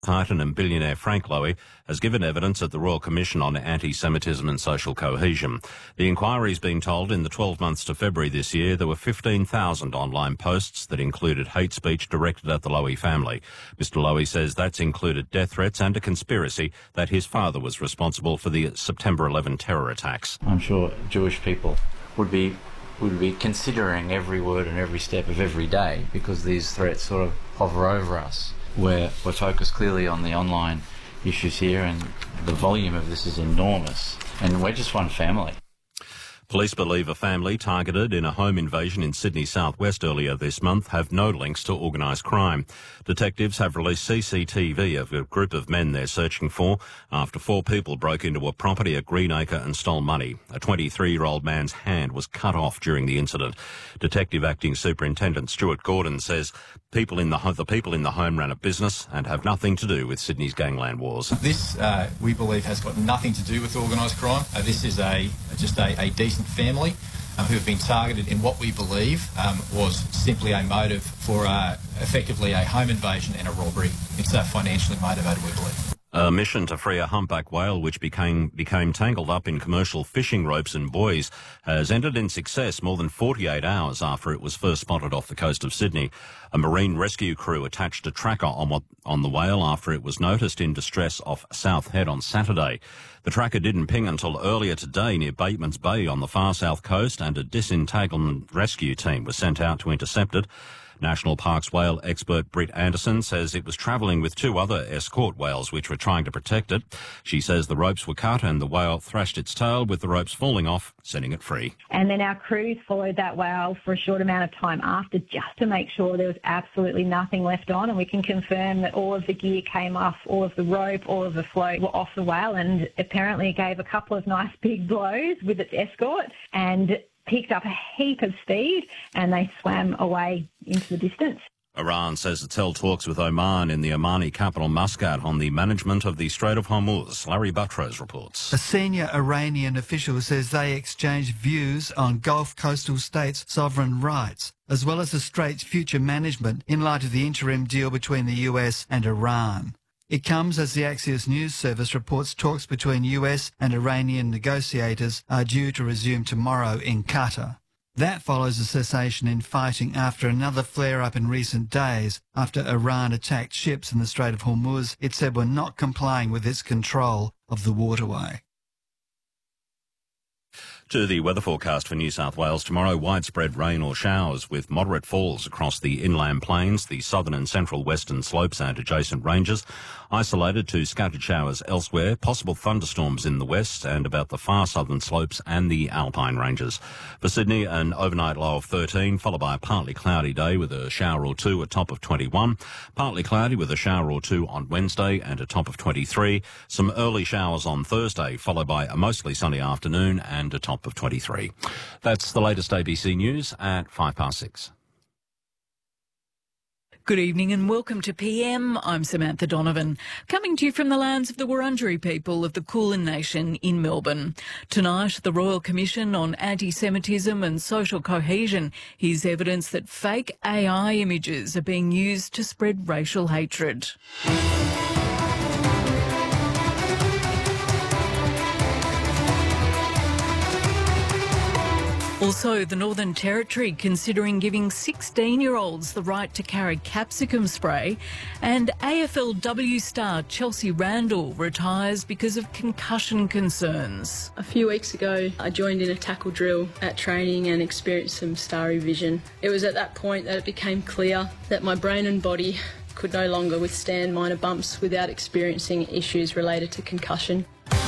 Titan and billionaire Frank Lowy has given evidence at the Royal Commission on Anti-Semitism and Social Cohesion. The inquiry's been told in the 12 months to February this year there were 15,000 online posts that included hate speech directed at the Lowy family. Mr Lowy says that's included death threats and a conspiracy that his father was responsible for the September 11 terror attacks. I'm sure Jewish people would be considering every word and every step of every day, because these threats sort of hover over us. We're focused clearly on the online issues here, and the volume of this is enormous, and we're just one family. Police believe a family targeted in a home invasion in Sydney southwest earlier this month have no links to organised crime. Detectives have released CCTV of a group of men they're searching for after 4 people broke into a property at Greenacre and stole money. A 23-year-old man's hand was cut off during the incident. Detective Acting Superintendent Stuart Gordon says the people in the home ran a business and have nothing to do with Sydney's gangland wars. This, we believe, has got nothing to do with organised crime. This is just a decent family who have been targeted in what we believe was simply a motive for effectively a home invasion and a robbery. It's financially motivated, we believe. A mission to free a humpback whale which became tangled up in commercial fishing ropes and buoys has ended in success more than 48 hours after it was first spotted off the coast of Sydney. A marine rescue crew attached a tracker on the whale after it was noticed in distress off South Head on Saturday. The tracker didn't ping until earlier today near Bateman's Bay on the far south coast, and a disentanglement rescue team was sent out to intercept it. National Parks whale expert Britt Anderson says it was travelling with 2 other escort whales which were trying to protect it. She says the ropes were cut and the whale thrashed its tail with the ropes falling off, setting it free. And then our crews followed that whale for a short amount of time after, just to make sure there was absolutely nothing left on, and we can confirm that all of the gear came off, all of the rope, all of the float were off the whale, and apparently it gave a couple of nice big blows with its escort and picked up a heap of speed, and they swam away into the distance. Iran says it's held talks with Oman in the Omani capital Muscat on the management of the Strait of Hormuz. Larry Buttrose reports. A senior Iranian official says they exchanged views on Gulf coastal states' sovereign rights, as well as the strait's future management in light of the interim deal between the US and Iran. It comes as the Axios News Service reports talks between US and Iranian negotiators are due to resume tomorrow in Qatar. That follows a cessation in fighting after another flare-up in recent days after Iran attacked ships in the Strait of Hormuz it said were not complying with its control of the waterway. To the weather forecast for New South Wales tomorrow, widespread rain or showers with moderate falls across the inland plains, the southern and central western slopes and adjacent ranges. Isolated to scattered showers elsewhere, possible thunderstorms in the west and about the far southern slopes and the alpine ranges. For Sydney, an overnight low of 13, followed by a partly cloudy day with a shower or 2, a top of 21. Partly cloudy with a shower or 2 on Wednesday and a top of 23. Some early showers on Thursday, followed by a mostly sunny afternoon and a top of 23. That's the latest ABC News at 6:05. Good evening and welcome to PM. I'm Samantha Donovan, coming to you from the lands of the Wurundjeri people of the Kulin Nation in Melbourne. Tonight, the Royal Commission on Anti-Semitism and Social Cohesion hears evidence that fake AI images are being used to spread racial hatred. Also, the Northern Territory considering giving 16-year-olds the right to carry capsicum spray, and AFLW star Chelsea Randall retires because of concussion concerns. A few weeks ago, I joined in a tackle drill at training and experienced some starry vision. It was at that point that it became clear that my brain and body could no longer withstand minor bumps without experiencing issues related to concussion.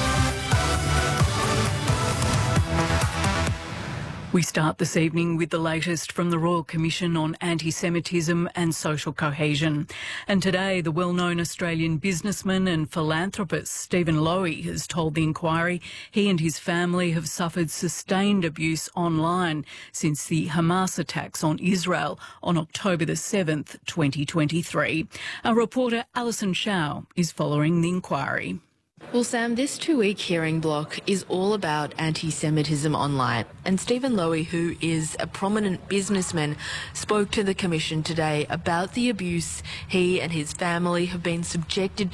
We start this evening with the latest from the Royal Commission on Anti-Semitism and Social Cohesion. And today, the well-known Australian businessman and philanthropist Stephen Lowy has told the inquiry he and his family have suffered sustained abuse online since the Hamas attacks on Israel on October the 7th, 2023. Our reporter Alison Shao is following the inquiry. Well, Sam, this 2-week hearing block is all about anti-Semitism online. And Stephen Lowy, who is a prominent businessman, spoke to the Commission today about the abuse he and his family have been subjected